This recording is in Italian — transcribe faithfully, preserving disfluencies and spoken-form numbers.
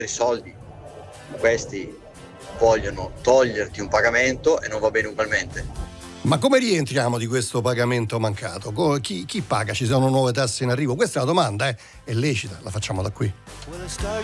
soldi, questi vogliono toglierti un pagamento e non va bene ugualmente. Ma come rientriamo di questo pagamento mancato? Chi, chi paga? Ci sono nuove tasse in arrivo? Questa è una domanda, eh? È lecita, la facciamo da qui.